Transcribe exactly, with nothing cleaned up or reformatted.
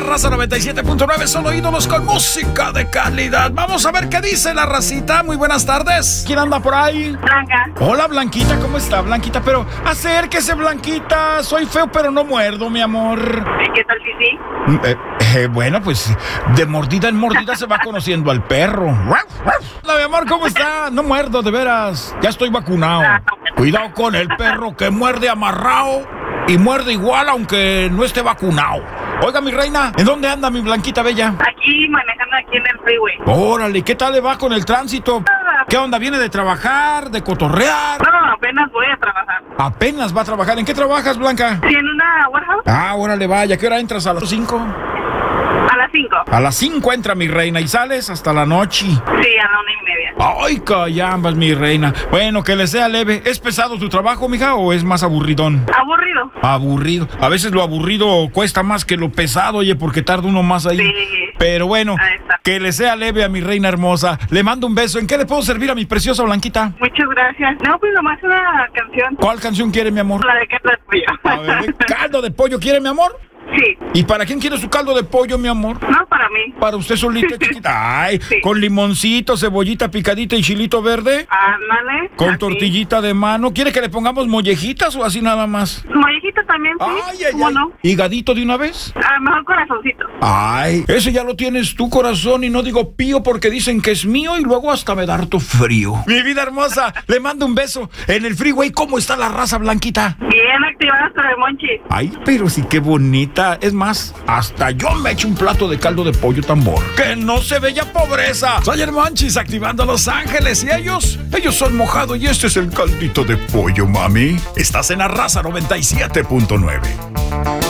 Raza noventa y siete punto nueve, solo ídolos con música de calidad. Vamos a ver qué dice la racita. Muy buenas tardes. ¿Quién anda por ahí? Blanca. Hola, Blanquita, ¿cómo está, Blanquita? Pero acérquese, Blanquita. Soy feo, pero no muerdo, mi amor. ¿Y qué tal si sí? Eh, eh, bueno, pues de mordida en mordida se va conociendo al perro. Hola, mi amor, ¿cómo está? No muerdo, de veras. Ya estoy vacunado. Cuidado con el perro que muerde amarrado y muerde igual aunque no esté vacunado. Oiga, mi reina, ¿en dónde anda mi Blanquita bella? Aquí, manejando aquí en el freeway. Órale, ¿qué tal le va con el tránsito? ¿Qué onda? ¿Viene de trabajar, de cotorrear? No, apenas voy a trabajar. Apenas va a trabajar. ¿En qué trabajas, Blanca? Sí, en una warehouse. Ah, órale, vaya. ¿Qué hora entras? ¿A las cinco? A las cinco. A las cinco entra mi reina y sales hasta la noche. Sí, a la una y media. Ay, callambas, mi reina. Bueno, que le sea leve. ¿Es pesado tu trabajo, mija, o es más aburridón? Aburrido. Aburrido. A veces lo aburrido cuesta más que lo pesado, oye, porque tarda uno más ahí. Sí. Pero bueno, que le sea leve a mi reina hermosa. Le mando un beso. ¿En qué le puedo servir a mi preciosa Blanquita? Muchas gracias. No, pues nomás una canción. ¿Cuál canción quiere, mi amor? La de caldo de pollo. A ver, ¿caldo de pollo quiere, mi amor? Sí. ¿Y para quién quiere su caldo de pollo, mi amor? No, para mí. Para usted solita, chiquita. Ay, sí. Con limoncito, cebollita picadita y chilito verde. Ándale. Con así. Tortillita de mano. ¿Quiere que le pongamos mollejitas o así nada más? Mollejita también, sí. Ay, ay, ¿Cómo ay. no? ¿Higadito de una vez? A lo mejor corazoncito. Ay, ese ya lo tienes tu corazón y no digo pío porque dicen que es mío y luego hasta me da harto frío. Mi vida hermosa, le mando un beso. En el freeway, ¿cómo está la raza, Blanquita? Bien activada con el monchi. Ay, pero sí qué bonita. Es más, hasta yo me echo un plato de caldo de pollo tambor. ¡Que no se vea pobreza! Soy el Monchis activando Los Ángeles y ellos, ellos son mojado y este es el caldito de pollo, mami. Estás en la Raza noventa y siete punto nueve.